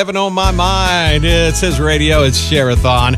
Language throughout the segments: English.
Heaven on my mind. It's his radio. It's Share-a-thon.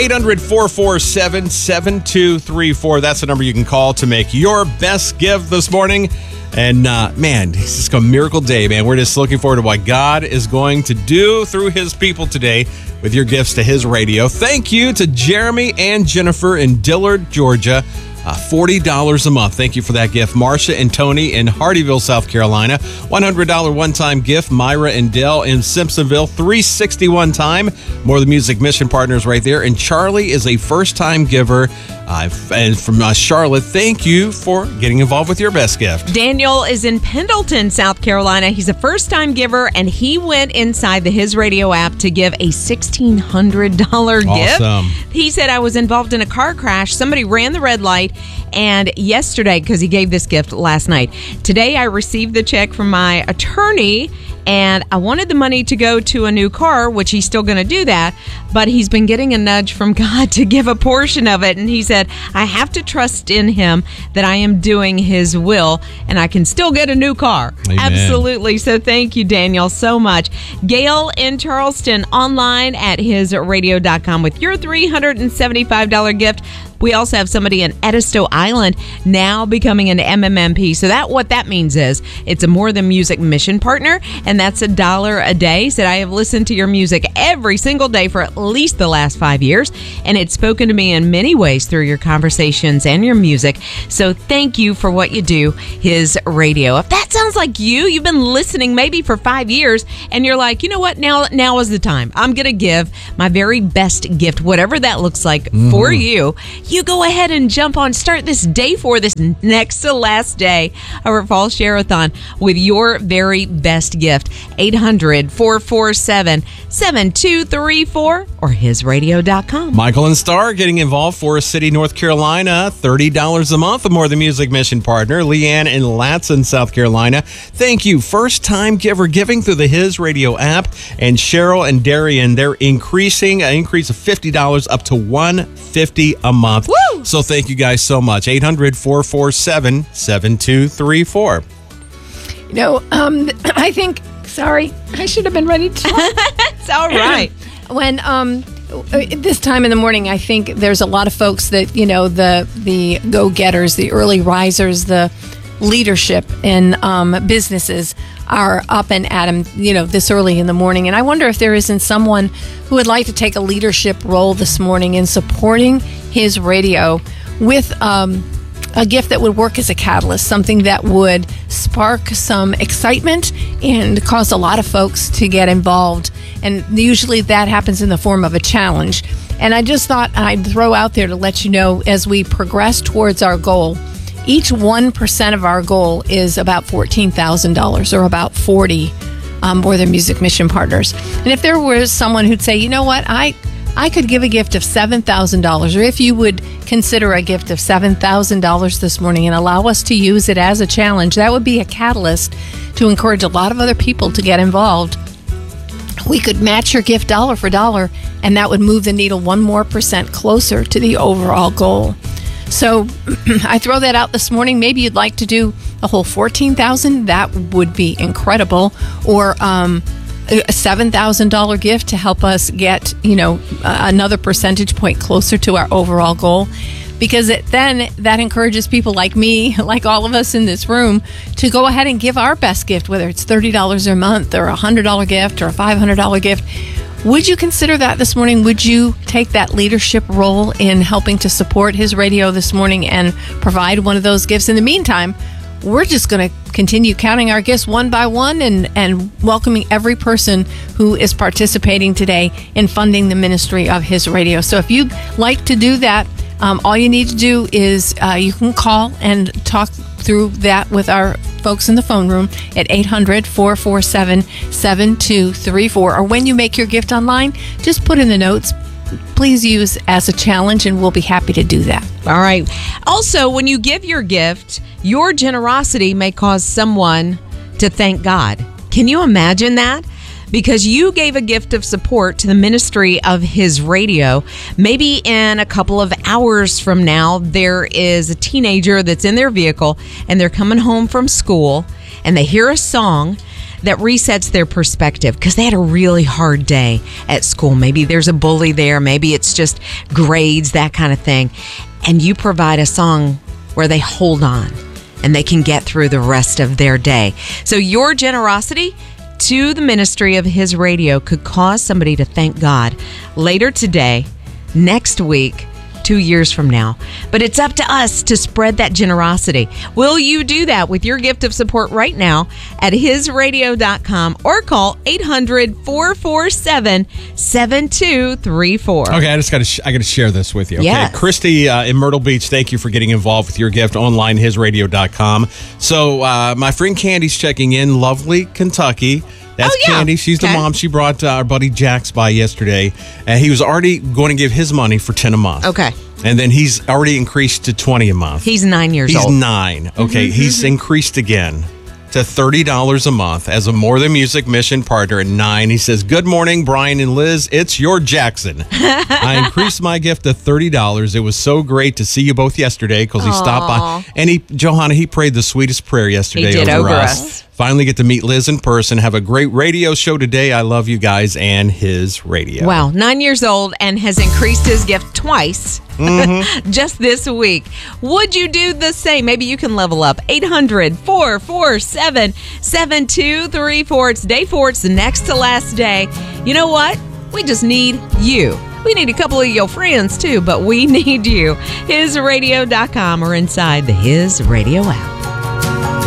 800-447-7234. That's the number you can call to make your best gift this morning. And man, it's just a miracle day, man. We're just looking forward to what God is going to do through his people today with your gifts to his radio. Thank you to Jeremy and Jennifer in Dillard, Georgia. $40 a month. Thank you for that gift. Marcia and Tony in Hardyville, South Carolina. $100 one-time gift. Myra and Dell in Simpsonville. $360 one time. More of the Music Mission partners right there. And Charlie is a first-time giver. And from Charlotte, thank you for getting involved with your best gift. Daniel is in Pendleton, South Carolina. He's a first-time giver, and he went inside the His Radio app to give a $1,600 gift. Awesome. He said, I was involved in a car crash. Somebody ran the red light, and yesterday, because he gave this gift last night, today I received the check from my attorney, and I wanted the money to go to a new car, which he's still going to do that, but he's been getting a nudge from God to give a portion of it, and he said, I have to trust in him that I am doing his will, and I can still get a new car. Amen. Absolutely. So thank you, Daniel, so much. Gail in Charleston, online at hisradio.com with your $375 gift. We also have somebody in Edisto Island now becoming an MMMP. So what that means is it's a More Than Music mission partner, and that's $1 a day. Said, I have listened to your music every single day for at least the last 5 years, and it's spoken to me in many ways through your conversations and your music. So thank you for what you do, His Radio. If that sounds like you've been listening maybe for 5 years, and you're like, you know what, now is the time. I'm going to give my very best gift, whatever that looks like for you. You go ahead and jump on, start this day for this next to last day of our Fall Share-a-thon with your very best gift. 800-447-7234 or hisradio.com. Michael and Star getting involved. Forest City, North Carolina. $30 a month. A More Than Music mission partner. Leanne in Latson, South Carolina. Thank you. First time giver giving through the His Radio app. And Cheryl and Darian, they're increasing an increase of $50 up to $150 a month. Woo! So thank you guys so much. 800-447-7234. You know, I think, sorry, I should have been ready to talk. It's all right. When this time in the morning, I think there's a lot of folks that, you know, the go-getters, the early risers, the leadership in businesses are up and at 'em, you know, this early in the morning. And I wonder if there isn't someone who would like to take a leadership role this morning in supporting His Radio with a gift that would work as a catalyst, something that would spark some excitement and cause a lot of folks to get involved. And usually that happens in the form of a challenge. And I just thought I'd throw out there to let you know, as we progress towards our goal, each 1% of our goal is about $14,000 or about 40 More Than Music mission partners. And if there was someone who'd say, you know what, I could give a gift of $7,000, or if you would consider a gift of $7,000 this morning and allow us to use it as a challenge, that would be a catalyst to encourage a lot of other people to get involved. We could match your gift dollar for dollar, and that would move the needle 1% more closer to the overall goal. So I throw that out this morning. Maybe you'd like to do a whole $14,000. That would be incredible. Or a $7,000 gift to help us get, you know, another percentage point closer to our overall goal. Because then that encourages people like me, like all of us in this room, to go ahead and give our best gift, whether it's $30 a month or a $100 gift or a $500 gift. Would you consider that this morning? Would you take that leadership role in helping to support His Radio this morning and provide one of those gifts? In the meantime, we're just going to continue counting our gifts one by one and welcoming every person who is participating today in funding the ministry of His Radio. So if you'd like to do that, all you need to do is you can call and talk through that with our folks in the phone room at 800-447-7234. Or when you make your gift online, just put in the notes, please use as a challenge, and we'll be happy to do that. All right. Also, when you give your gift, your generosity may cause someone to thank God. Can you imagine that? Because you gave a gift of support to the ministry of His Radio. Maybe in a couple of hours from now, there is a teenager that's in their vehicle and they're coming home from school and they hear a song that resets their perspective because they had a really hard day at school. Maybe there's a bully there. Maybe it's just grades, that kind of thing. And you provide a song where they hold on and they can get through the rest of their day. So your generosity to the ministry of His Radio could cause somebody to thank God later today, next week, 2 years from now. But it's up to us to spread that generosity. Will you do that with your gift of support right now at hisradio.com or call 800-447-7234? Okay, I got to share this with you. Okay, Yes. Christy in Myrtle Beach, thank you for getting involved with your gift online, hisradio.com. So my friend Candy's checking in, Lovely, Kentucky. That's Oh, yeah. Candy. She's the Okay. mom. She brought our buddy Jax by yesterday, and he was already going to give his money for $10 a month. Okay. And then he's already increased to $20 a month. He's 9 years He's old. 9. Okay, he's increased again to $30 a month as a More Than Music mission partner at 9. He says, "Good morning, Brian and Liz. It's your Jackson. I increased my gift to $30. It was so great to see you both yesterday," because he stopped by. And Johanna, he prayed the sweetest prayer yesterday He did over us. us. Finally get to meet Liz in person. Have a great radio show today. I love you guys and His Radio. Wow, 9 years old and has increased his gift twice just this week. Would you do the same? Maybe you can level up. 800-447-7234. It's day 4. It's the next to last day. You know what? We just need you. We need a couple of your friends too, but we need you. HisRadio.com or inside the His Radio app.